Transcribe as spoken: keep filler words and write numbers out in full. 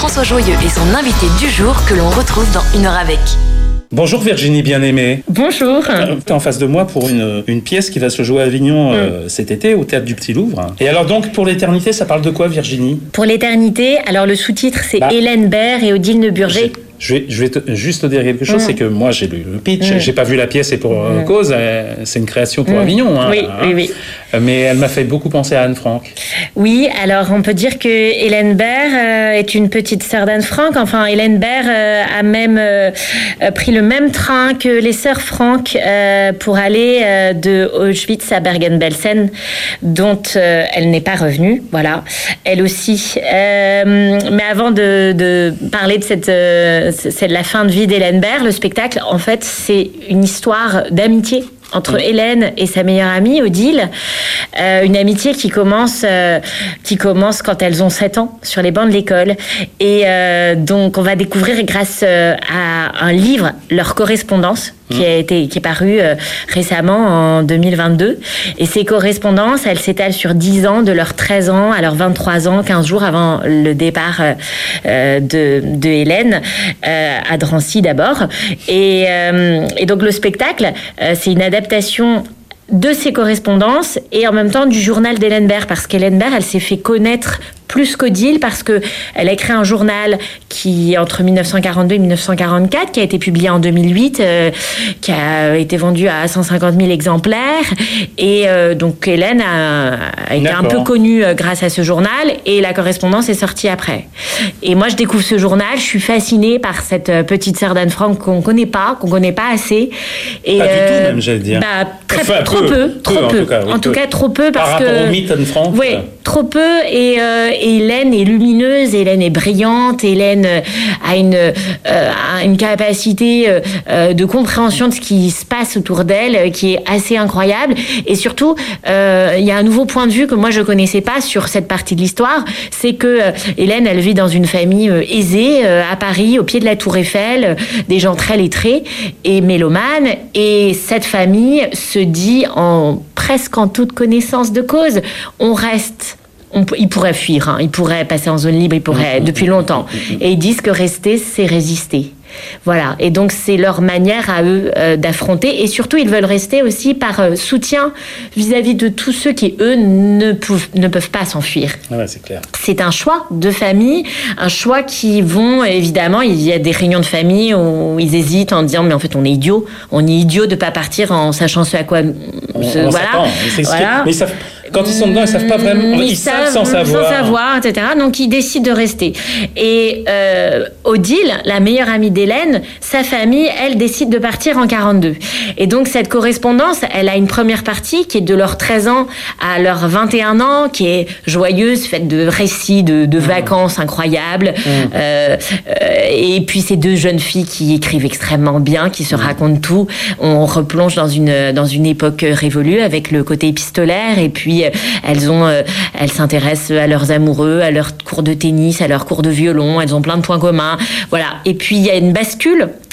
François Joyeux et son invité du jour que l'on retrouve dans Une heure avec. Bonjour Virginie bien-aimée. Bonjour. Tu es en face de moi pour une, une pièce qui va se jouer à Avignon mm. euh, cet été au Théâtre du Petit Louvre. Et alors donc pour l'éternité, ça parle de quoi Virginie ? Pour l'éternité, alors le sous-titre c'est bah, Hélène Baird et Odile Neuburger. Je vais, je vais te, juste te dire quelque chose, mmh. c'est que moi j'ai lu le pitch, mmh. j'ai pas vu la pièce et pour mmh. cause, euh, c'est une création pour mmh. Avignon. Hein, oui, hein, oui, oui. Mais elle m'a fait beaucoup penser à Anne Frank. Oui, alors on peut dire que Hélène Baird euh, est une petite sœur d'Anne Frank. Enfin, Hélène Baird euh, a même euh, pris le même train que les sœurs Frank euh, pour aller euh, de Auschwitz à Bergen-Belsen, dont euh, elle n'est pas revenue. Voilà, elle aussi. Euh, mais avant de, de parler de cette euh, c'est la fin de vie d'Hélène Baird. Le spectacle, en fait, c'est une histoire d'amitié entre Hélène et sa meilleure amie, Odile. Euh, une amitié qui commence, euh, qui commence quand elles ont sept ans, sur les bancs de l'école. Et euh, donc, on va découvrir, grâce euh, à un livre, leur correspondance, qui a été qui est paru euh, récemment en deux mille vingt-deux. Et ces correspondances, elles s'étalent sur dix ans, de leurs treize ans à leurs vingt-trois ans, quinze jours avant le départ euh, de, de Hélène, euh, à Drancy d'abord. Et, euh, et donc le spectacle, euh, c'est une adaptation de ces correspondances et en même temps du journal d'Hélène Baird, parce qu'Hélène Baird, elle s'est fait connaître plus qu'Odile parce que elle a écrit un journal qui entre dix-neuf cent quarante-deux et dix-neuf cent quarante-quatre, qui a été publié en deux mille huit, euh, qui a été vendu à cent cinquante mille exemplaires. Et euh, donc Hélène a, a été D'accord. un peu connue euh, grâce à ce journal, et la correspondance est sortie après. Et moi, je découvre ce journal, je suis fascinée par cette euh, petite sœur d'Anne Frank qu'on connaît pas, qu'on connaît pas assez. Et, pas euh, du tout même, j'allais dire. Bah, très, enfin, trop peu, peu, peu, trop peu, peu. En tout cas, oui, en tout peu. cas trop peu parce par que. Par rapport au mythe Anne Frank. Oui, trop peu. Et, euh, et Hélène est lumineuse, Hélène est brillante, Hélène a une, euh, a une capacité euh, de compréhension de ce qui se passe autour d'elle qui est assez incroyable. Et surtout, euh, il y a un nouveau point de vue que moi je connaissais pas sur cette partie de l'histoire, c'est que euh, Hélène, elle vit dans une famille euh, aisée euh, à Paris, au pied de la Tour Eiffel, euh, des gens très lettrés et mélomanes. Et cette famille se dit en presque en toute connaissance de cause, on reste. On, ils pourraient fuir, hein. Ils pourraient passer en zone libre, ils pourraient depuis longtemps. Et ils disent que rester, c'est résister. Voilà. Et donc, c'est leur manière à eux euh, d'affronter. Et surtout, ils veulent rester aussi par euh, soutien vis-à-vis de tous ceux qui, eux, ne, peuvent, ne peuvent pas s'enfuir. Ah ouais, c'est clair. C'est un choix de famille, un choix qui vont, évidemment, il y a des réunions de famille où ils hésitent en disant, mais en fait, on est idiots. On est idiots de ne pas partir en sachant ce à quoi... On, ce, on voilà. voilà. Mais ils savent, quand ils sont dedans, ils ne savent pas vraiment... Ils, ils savent, savent sans savoir. Sans savoir, et cetera. Donc, ils décident de rester. Et euh, Odile, la meilleure amie d'Hélène, sa famille, elle décide de partir en quarante-deux. Et donc, cette correspondance, elle a une première partie qui est de leurs treize ans à leurs vingt et un ans, qui est joyeuse, faite de récits, de, de vacances incroyables. Mmh. Euh, euh, et puis, ces deux jeunes filles qui écrivent extrêmement bien, qui se mmh. racontent tout. On replonge dans une, dans une époque révolue avec le côté épistolaire. Et puis, elles ont, euh, elles s'intéressent à leurs amoureux, à leurs cours de tennis, à leurs cours de violon. Elles ont plein de points communs. Voilà. Et puis, il y a une bascule